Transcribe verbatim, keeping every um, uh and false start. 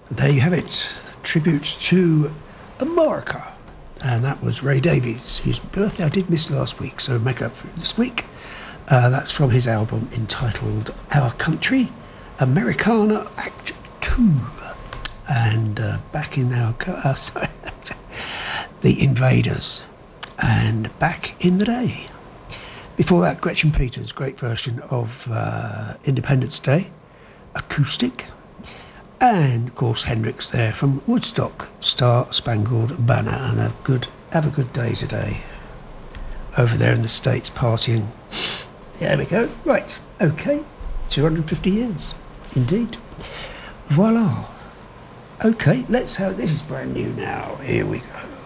There you have it. Tributes to America. And that was Ray Davies, whose birthday I did miss last week, so make up for it this week. Uh, that's from his album entitled Our Country, Americana Act two. And uh, back in our... Uh, sorry, The Invaders. And Back in the Day. Before that, Gretchen Peters, great version of uh, Independence Day, acoustic. And, of course, Hendrix there from Woodstock, Star Spangled Banner. And a good, have a good day today. Over there in the States, partying. There we go. Right, okay. two hundred fifty years, indeed. Voila. Okay, let's have... This is brand new now. Here we go.